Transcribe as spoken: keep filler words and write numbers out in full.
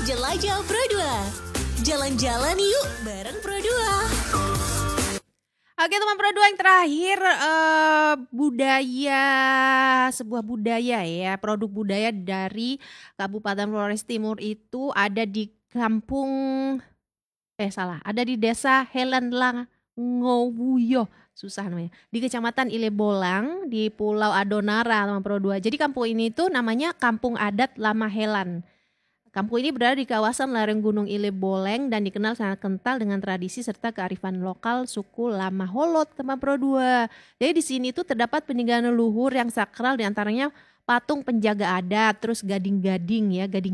Jelajah Pro dua. Jalan-jalan yuk bareng Pro dua. Oke teman Pro dua, yang terakhir eh, budaya, sebuah budaya ya, produk budaya dari Kabupaten Flores Timur itu ada di kampung, eh salah, ada di desa Helanlang Ngowuyo, susah namanya, di Kecamatan Ilebolang di Pulau Adonara teman Pro dua. Jadi kampung ini tuh namanya Kampung Adat Lama Helan. Kampung ini berada di kawasan lereng Gunung Ileboleng dan dikenal sangat kental dengan tradisi serta kearifan lokal suku Lama Holot, teman Pro dua. Jadi di sini tuh terdapat peninggalan leluhur yang sakral, diantaranya patung penjaga adat, terus gading-gading ya, gading